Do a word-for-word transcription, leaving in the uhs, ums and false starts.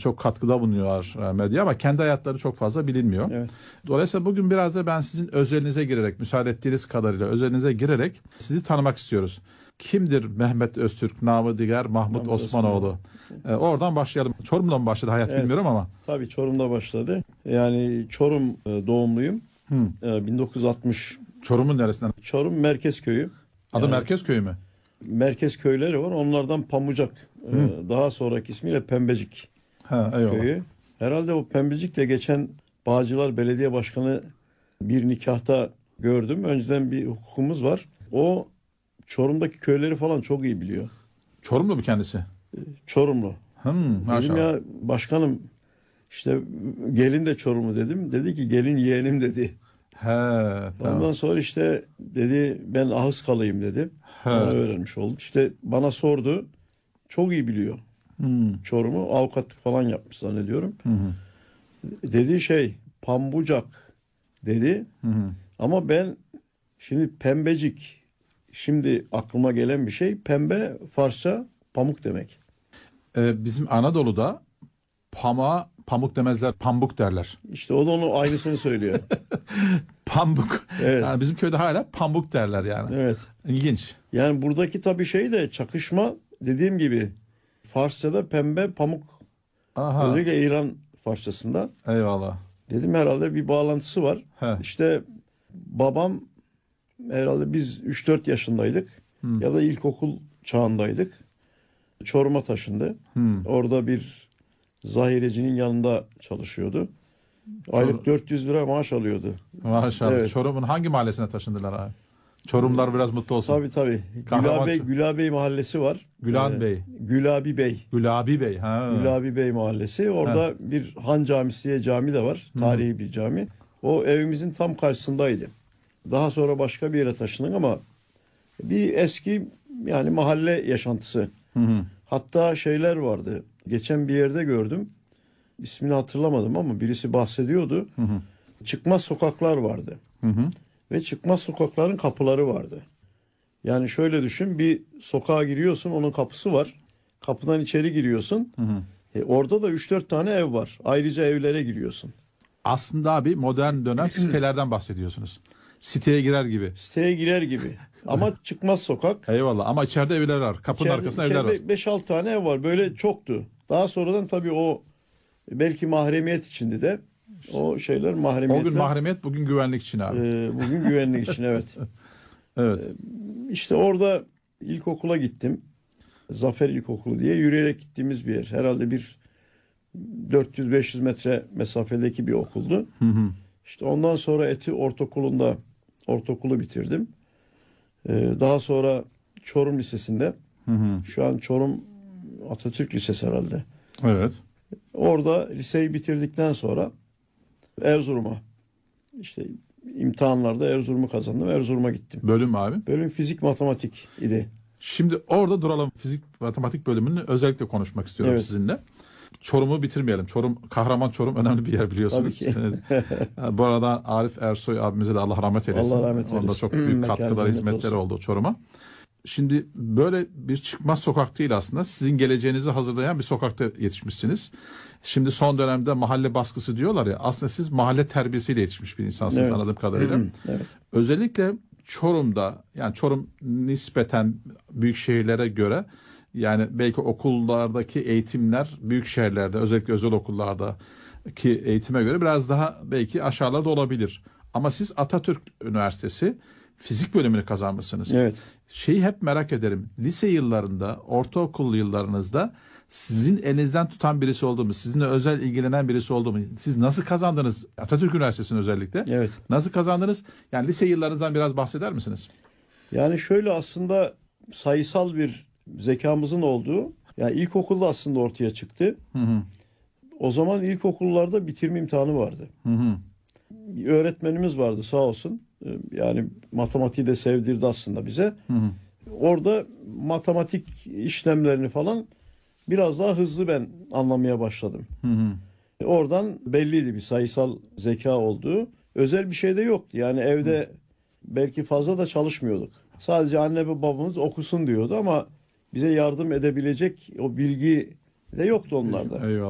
çok katkıda bulunuyorlar medya ama kendi hayatları çok fazla bilinmiyor. Evet. Dolayısıyla bugün biraz da ben sizin özelinize girerek, müsaade ettiğiniz kadarıyla özelinize girerek sizi tanımak istiyoruz. Kimdir Mehmet Öztürk, namı diğer Mahmut, Mahmut Osmanoğlu? Osmanoğlu. Ee, oradan başlayalım. Çorum'dan mı başladı hayat, evet, bilmiyorum ama. Tabii Çorum'da başladı. Yani Çorum doğumluyum. Hmm. bin dokuz yüz altmış. Çorum'un neresinden? Çorum Merkez Köyü. Adı yani, Merkez Köyü mü? Merkez köyleri var. Onlardan Pamucak. Hmm. Daha sonraki ismiyle Pembecik ha, köyü. Herhalde o Pembecik de geçen Bağcılar Belediye Başkanı bir nikahta gördüm. Önceden bir hukukumuz var. O Çorum'daki köyleri falan çok iyi biliyor. Çorumlu mu kendisi? Çorumlu. Hmm, dedim ya başkanım işte gelin de Çorumlu dedim. Dedi ki gelin yeğenim dedi. He, tamam. Ondan sonra işte dedi ben Ahıskalıyım dedi. He. Onu öğrenmiş oldum. İşte bana sordu. Çok iyi biliyor. Hmm. Çorum'u avukatlık falan yapmış zannediyorum. Hı hı. Dediği şey Pambucak dedi. Hı hı. Ama ben şimdi Pembecik, şimdi aklıma gelen bir şey, pembe Farsça pamuk demek. Ee, bizim Anadolu'da pamuğa pamuk demezler, pambuk derler. İşte o da onun aynısını söylüyor. Pambuk. Evet. Yani bizim köyde hala pambuk derler yani. Evet. İlginç. Yani buradaki tabii şey de çakışma, dediğim gibi Farsça'da pembe pamuk. Aha. Özellikle İran Farsçasında. Eyvallah. Dedim herhalde bir bağlantısı var. He. İşte babam herhalde biz üç dört yaşındaydık. Hmm. Ya da ilkokul çağındaydık. Çorum'a taşındı. Hmm. Orada bir zahirecinin yanında çalışıyordu. Aylık Çor- dört yüz lira maaş alıyordu. Maşallah. Evet. Çorum'un hangi mahallesine taşındılar abi? Çorumlar biraz mutlu olsun. Tabii tabii. Gülabey, Gülabey mahallesi var. Gülan ee, Bey. Gülabi Bey. Gülabi Bey. Ha. Gülabi Bey mahallesi. Orada ha. bir Han Camisi diye cami de var. Tarihi hmm. bir cami. O evimizin tam karşısındaydı. Daha sonra başka bir yere taşındık ama bir eski yani mahalle yaşantısı. Hı hı. Hatta şeyler vardı. Geçen bir yerde gördüm. İsmini hatırlamadım ama birisi bahsediyordu. Hı hı. Çıkmaz sokaklar vardı. Hı hı. Ve çıkmaz sokakların kapıları vardı. Yani şöyle düşün, bir sokağa giriyorsun, onun kapısı var. Kapıdan içeri giriyorsun. Hı hı. E orada da üç dört tane ev var. Ayrıca evlere giriyorsun. Aslında abi modern dönem sitelerden bahsediyorsunuz. Siteye girer gibi. Siteye girer gibi. Ama çıkmaz sokak. Eyvallah ama içeride evler var. Kapının içeride, arkasında evler var. beş altı tane ev var. Böyle çoktu. Daha sonradan tabii o belki mahremiyet içindi de o şeyler mahremiyetler. O gün mahremiyet, bugün güvenlik için abi. E, bugün güvenlik için evet. Evet. E, işte orada ilkokula gittim. Zafer İlkokulu diye yürüyerek gittiğimiz bir yer. Herhalde bir dört yüz beş yüz metre mesafedeki bir okuldu. Hı hı. İşte ondan sonra Eti Ortaokulu'nda ortaokulu bitirdim. Ee, daha sonra Çorum Lisesi'nde. Hı hı. Şu an Çorum Atatürk Lisesi herhalde. Evet. Orada liseyi bitirdikten sonra Erzurum'a, işte imtihanlarda Erzurum'u kazandım. Erzurum'a gittim. Bölüm abi? Bölüm fizik matematik idi. Şimdi orada duralım. Fizik matematik bölümünü özellikle konuşmak istiyorum evet. sizinle. Çorum'u bitirmeyelim. Çorum, Kahraman Çorum önemli bir yer biliyorsunuz. Tabii ki. Bu arada Arif Ersoy abimize de Allah rahmet eylesin. Allah rahmet eylesin. Orada çok büyük katkılar, hizmetleri oldu Çorum'a. Şimdi böyle bir çıkmaz sokak değil aslında. Sizin geleceğinizi hazırlayan bir sokakta yetişmişsiniz. Şimdi son dönemde mahalle baskısı diyorlar ya. Aslında siz mahalle terbiyesiyle yetişmiş bir insansınız evet. anladığım kadarıyla. Evet. Özellikle Çorum'da, yani Çorum nispeten büyük şehirlere göre, yani belki okullardaki eğitimler büyük şehirlerde, özellikle özel okullardaki eğitime göre biraz daha belki aşağılarda olabilir. Ama siz Atatürk Üniversitesi fizik bölümünü kazanmışsınız. Evet. Şeyi hep merak ederim. Lise yıllarında, ortaokul yıllarınızda sizin elinizden tutan birisi oldu mu? Sizinle özel ilgilenen birisi oldu mu? Siz nasıl kazandınız? Atatürk Üniversitesi'nin özellikle. Evet. Nasıl kazandınız? Yani lise yıllarınızdan biraz bahseder misiniz? Yani şöyle aslında sayısal bir zekamızın olduğu, yani ilkokulda aslında ortaya çıktı. Hı hı. O zaman ilkokullarda bitirme imtihanı vardı. Hı hı. Bir öğretmenimiz vardı sağ olsun. Yani matematiği de sevdirdi aslında bize. Hı hı. Orada matematik işlemlerini falan biraz daha hızlı ben anlamaya başladım. Hı hı. Oradan belliydi bir sayısal zeka olduğu. Özel bir şey de yoktu. Yani evde hı. belki fazla da çalışmıyorduk. Sadece anne ve babamız okusun diyordu ama bize yardım edebilecek o bilgi de yoktu onlarda. Eyvallah.